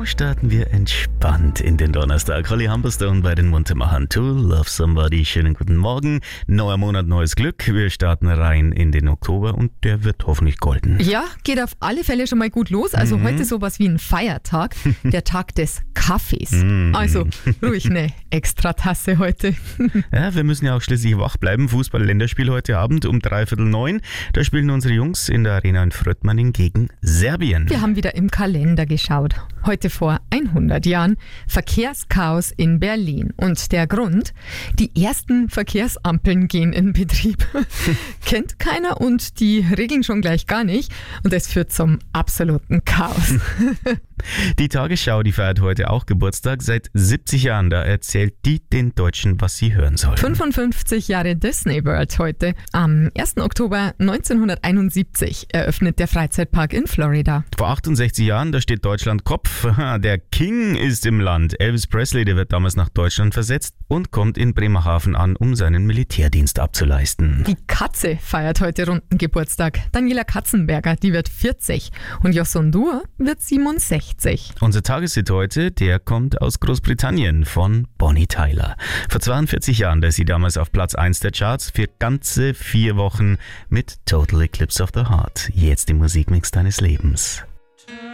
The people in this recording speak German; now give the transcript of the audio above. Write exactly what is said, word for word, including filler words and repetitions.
So starten wir entspannt in den Donnerstag. Holly Humberstone bei den Muntermachern. To Love Somebody. Schönen guten Morgen. Neuer Monat, neues Glück. Wir starten rein in den Oktober und der wird hoffentlich golden. Ja, geht auf alle Fälle schon mal gut los. Also Mhm. heute sowas wie ein Feiertag, der Tag des Kaffees. Mhm. Also ruhig eine Extratasse heute. Ja, wir müssen ja auch schließlich wach bleiben. Fußball-Länderspiel heute Abend um dreiviertel neun. Da spielen unsere Jungs in der Arena in Fröttmanning gegen Serbien. Wir haben wieder im Kalender geschaut. Heute vor hundert Jahren Verkehrschaos in Berlin. Und der Grund? Die ersten Verkehrsampeln gehen in Betrieb. Kennt keiner und die regeln schon gleich gar nicht. Und das führt zum absoluten Chaos. Die Tagesschau, die feiert heute auch Geburtstag. Seit siebzig Jahren, da erzählt die den Deutschen, was sie hören sollen. fünfundfünfzig Jahre Disney World heute. Am ersten Oktober neunzehnhunderteinundsiebzig eröffnet der Freizeitpark in Florida. Vor achtundsechzig Jahren, da steht Deutschland Kopf. Der King ist im Land. Elvis Presley, der wird damals nach Deutschland versetzt und kommt in Bremerhaven an, um seinen Militärdienst abzuleisten. Die Katze feiert heute runden Geburtstag. Daniela Katzenberger, die wird vierzig. Und Joson Dur wird siebenundsechzig. Unser Tageshit heute, der kommt aus Großbritannien von Bonnie Tyler. Vor zweiundvierzig Jahren, da ist sie damals auf Platz eins der Charts für ganze vier Wochen mit Total Eclipse of the Heart. Jetzt im Musikmix deines Lebens.